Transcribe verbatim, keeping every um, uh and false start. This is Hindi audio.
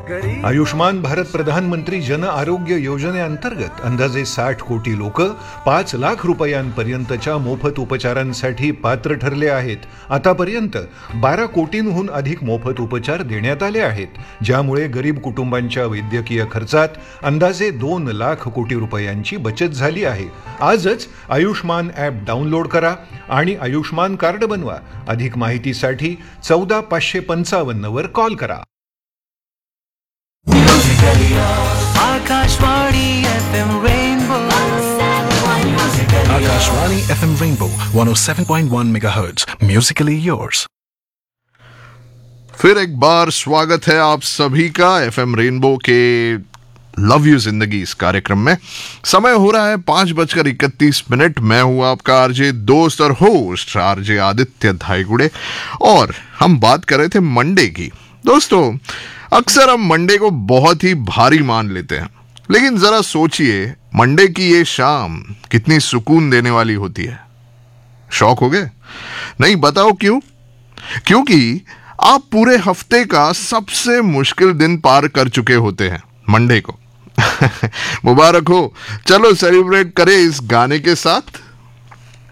आयुष्मान भारत प्रधानमंत्री जन आरोग्य योजनेअंतर्गत अंदाजे साठ कोटी लोक पाच लाख रुपयांपर्यंतच्या मोफत उपचारांसाठी पात्र ठरले आहेत. आतापर्यंत बारा कोटींहून अधिक मोफत उपचार देण्यात आले आहेत, ज्यामुळे गरीब कुटुंबांच्या वैद्यकीय खर्चात अंदाजे दोन लाख कोटी रुपयांची बचत झाली आहे. आजच आयुष्मान ॲप डाउनलोड करा आणि आयुष्मान कार्ड बनवा. अधिक माहितीसाठी चौदा पाचशे पंचावन्न वर कॉल करा. Akashvani F M rainbow Akashvani F M rainbow one oh seven point one megahertz musically yours. फिर एक बार स्वागत है आप सभी का एफ एम रेनबो के लव यू जिंदगी इस कार्यक्रम में. समय हो रहा है पांच बजकर इकतीस मिनट. मैं हूं आपका आरजे दोस्त और होस्ट आरजे आदित्य धाईगुड़े और हम बात कर रहे थे मंडे की. दोस्तों, अक्सर हम मंडे को बहुत ही भारी मान लेते हैं, लेकिन जरा सोचिए मंडे की ये शाम कितनी सुकून देने वाली होती है. शौक हो गए? नहीं, बताओ क्यों? क्योंकि आप पूरे हफ्ते का सबसे मुश्किल दिन पार कर चुके होते हैं मंडे को. मुबारक हो. चलो सेलिब्रेट करें इस गाने के साथ.